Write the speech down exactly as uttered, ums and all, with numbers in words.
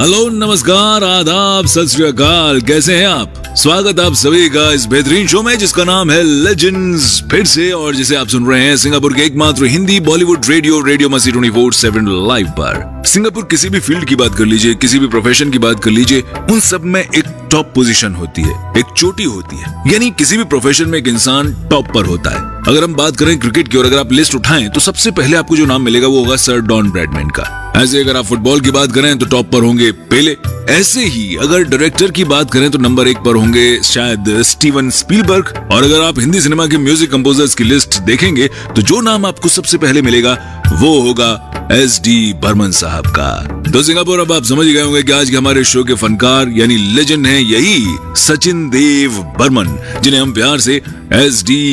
Hello, नमस्कार, आदाब, सत श्री अकाल। कैसे हैं आप? स्वागत आप सभी का इस बेहतरीन शो में जिसका नाम है लेजेंड्स फिर से, और जिसे आप सुन रहे हैं सिंगापुर के एकमात्र हिंदी बॉलीवुड रेडियो रेडियो मसी ट्वेंटी फोर सेवन लाइव पर। सिंगापुर किसी भी फील्ड की बात कर लीजिए, किसी भी प्रोफेशन की बात कर लीजिए, उन सब में एक टॉप पोजीशन होती है, एक चोटी होती है। यानी किसी भी प्रोफेशन में एक इंसान टॉप पर होता है। अगर हम बात करें क्रिकेट की और अगर आप लिस्ट उठाएं तो सबसे पहले आपको जो नाम मिलेगा वो होगा सर डॉन ब्रैडमैन का। ऐसे अगर आप फुटबॉल की बात करें तो टॉप पर होंगे पेले। ऐसे ही अगर डायरेक्टर की बात करें तो नंबर एक पर होंगे शायद स्टीवन स्पीलबर्ग। और अगर आप हिंदी सिनेमा के म्यूजिक कंपोजर्स की लिस्ट देखेंगे तो जो नाम आपको सबसे पहले मिलेगा वो होगा एस डी बर्मन साहब का। तो सिंगापुर, अब आप समझ गए होंगे कि आज के हमारे शो के फनकार यानी लेजेंड हैं यही सचिन देव बर्मन, जिन्हें हम प्यार से एस डी